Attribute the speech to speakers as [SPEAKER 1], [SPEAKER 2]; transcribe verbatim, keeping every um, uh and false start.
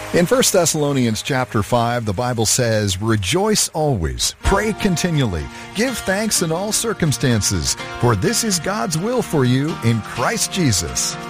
[SPEAKER 1] In First Thessalonians chapter five, the Bible says, "Rejoice always, pray continually, give thanks in all circumstances, for this is God's will for you in Christ Jesus."